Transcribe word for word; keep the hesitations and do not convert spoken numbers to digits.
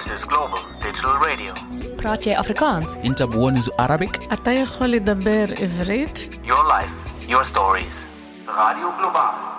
Voices Global Digital Radio. praat jy Afrikaans? انت بونز Arabic? אתה יכול לדבר עברית? Your life, your stories. Radio Global.